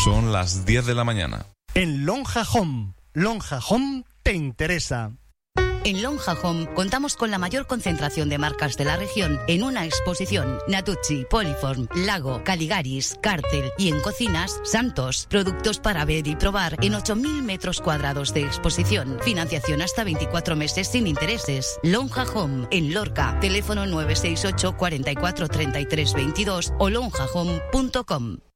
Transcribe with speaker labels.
Speaker 1: Son las 10 de la mañana.
Speaker 2: En Lonja Home. Lonja Home te interesa.
Speaker 3: En Lonja Home contamos con la mayor concentración de marcas de la región en una exposición. Natucci, Poliform, Lago, Caligaris, Cártel y en cocinas, Santos. Productos para ver y probar en 8.000 metros cuadrados de exposición. Financiación hasta 24 meses sin intereses. Lonja Home en Lorca. Teléfono 968 44 33 22 o lonjahome.com.